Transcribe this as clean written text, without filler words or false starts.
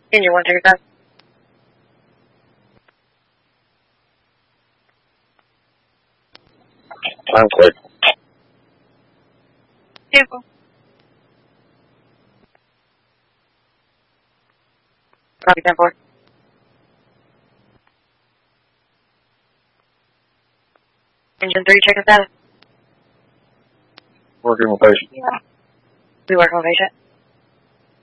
Engine 135. I'm clear. Vehicle. Copy 10-4. Engine 3, checking status. Working with patient. We work on patient.